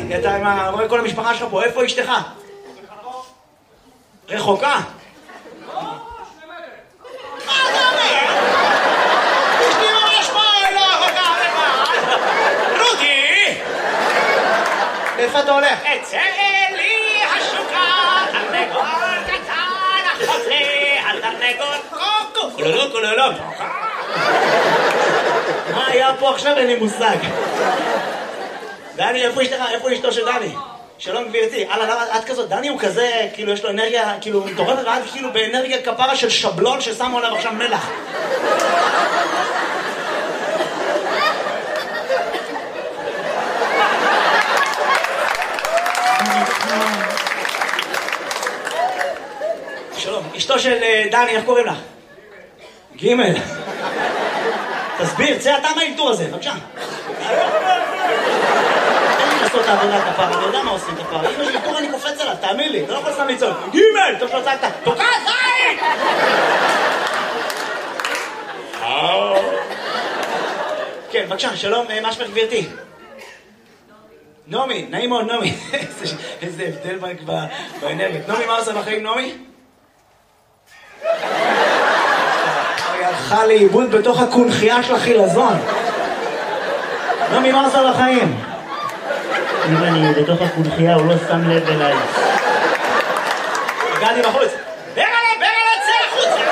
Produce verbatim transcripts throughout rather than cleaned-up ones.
כי אתה עם ה... רואה כל המשפחה שלך פה, איפה אשתך? רחוקה? לא, שלמדת. מה אתה אומר? אשתי ממש פה, לא רחוקה, רחוקה. רותי! לאיפה אתה הולך? אצא לי השוקה, תרנגול קטן, החוזר, התרנגול קוקו, כולולו, כולולו. מה היה פה עכשיו? אין לי מושג. דני, איפה אשתך? איפה אשתו של דני? שלום גבירתי. הלאה, את כזאת, דני הוא כזה, כאילו יש לו אנרגיה, כאילו מתעורר ועד כאילו באנרגיה כפרה של שבלון ששמו עליו עכשיו מלח. שלום, אשתו של דני, איך קוראים לך? גימל. תסביר, צא אתה מהאלתור הזה, בבקשה. תן לי לעשות את העבודה כפרה, אני יודע מה עושים כפרה. אם יש אלתור אני קופץ עליו, תאמין לי, אתה לא יכול סתם לצעוק. גימל! טוב שלא צעקת, תוקע זין! כן, בבקשה, שלום, מה שמך גבירתי? נעמי, נעים מאוד, נעמי. איזה הבדל באנרגיה. נעמי, מה עושה בחיים, נעמי? היא הלכה לאיבוד בתוך הקונחייה של החילזון. נעמי, מה עושה בחיים? אם אני בתוך הקונחייה, הוא לא שם לב אליי. הגעתי בחוץ. ברגע, ברגע, צא החוצה!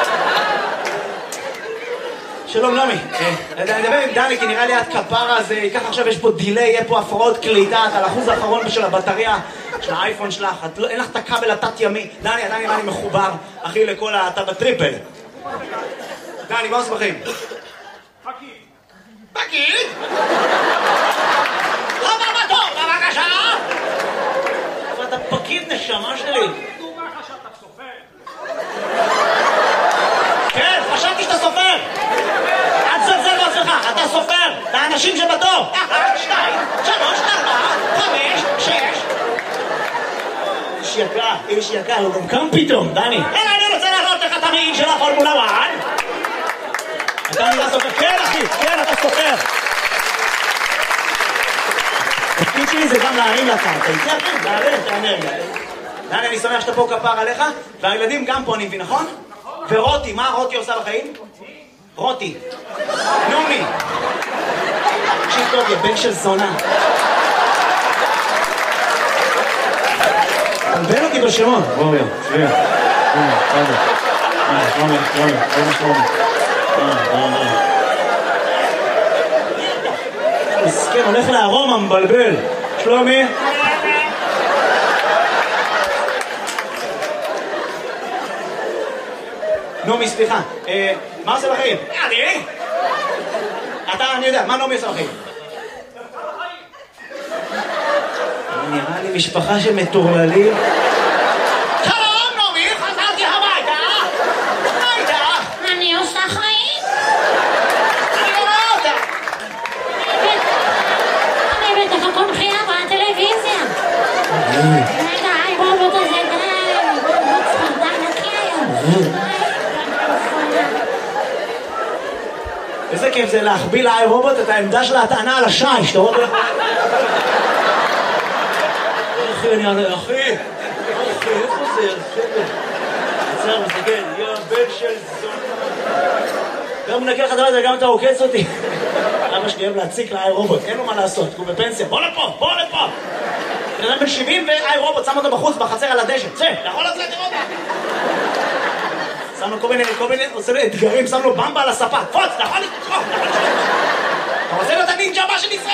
שלום, נעמי. אני אדבר עם דני, כי נראה לי את כפרה, אז ככה עכשיו יש פה דילי, יהיה פה הפרעות קליטה, את על אחוז האחרון של הבטריה של האייפון שלך, אין לך את הכבל התת ימי. דני, דני, דני מחובר, אחי, לכל אתה בטריפל. דני, מה עושה בחיים? פקיד. פקיד? הבא בתור, בבקשה! אבל אתה פקיד נשמה שלי. דומה לך שאתה סופר. כן, חשבתי שאתה סופר. אל תזלזל בעצמך, אתה סופר. את האנשים שבתור. אחת, שתיים, שלוש, ארבע, חמש, שש. איש יקר, איש יקר, הוא גם קם פתאום, דני. אלא אני רוצה להראות לך את המעיל של הפורמולה אחת. אתה נראה סופר. כן, אחי, כן, אתה סופר. התפקיד שלי זה גם להרים לקרקע. איתי אחי, להרים את האנרגיה. דני, אני שמח שאתה פה כפר עליך, והילדים גם פה, אני מבין, נכון? ורותי, מה רותי עושה בחיים? רותי. נעמי. תקשיב טוב, יא בן של זונה. תלבן אותי בשמות. בואו, יום, שביע. הנה, כזה. הנה, שלומי, שלומי, שלומי, שלומי. מסכן, הולך לארומה, מבלבל. שלומי. נעמי, סליחה. מה עושה בחיים? אני? אתה, אני יודע, מה נעמי עושה בחיים? נראה לי משפחה של מטורללים. שלום, נעמי, חזרתי הביתה. מה איתך? אני עושה חיים. אני לא רואה אותה. אני בתוך הקונחייה בטלוויזיה. רגע, היי רובוט הזה, די. רובוט ספרדן נקי היום. איזה כיף זה להחביא לאי רובוט את העמדה של ההטענה על השי, שאתה רואה... אחי, אני ענה, אחי, אחי, איפה זה? עצר, מסתכל, יא בן של זונה. גם מנקה לך דבר הזה, גם אתה עוקץ אותי. אבא שלי אוהב להציק לאי רובוט, אין לו מה לעשות, הוא בפנסיה. בוא לפה, בוא לפה. בן אדם בן שבעים ואי רובוט, שם אותו בחוץ, בחצר על הדשא. צא, יכול לצאת לראות. שם לו כל מיני, כל מיני, עושה לו אתגרים, שם לו במבה על הספה. תפוץ, נכון? אתה רוצה להיות הנינג'ה הבא של ישראל?